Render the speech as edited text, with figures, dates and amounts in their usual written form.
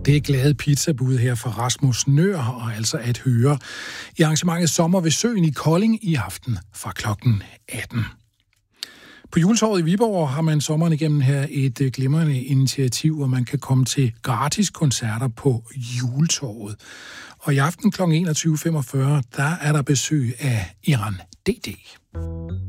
Det er glade pizzabud her fra Rasmus Nøhr, og altså at høre i arrangementet Sommer ved Søen i Kolding i aften fra klokken 18. På Juletorvet i Viborg har man sommeren igennem her et glimrende initiativ, hvor man kan komme til gratis koncerter på Juletorvet. Og i aften kl. 21.45, der er der besøg af Iran DD.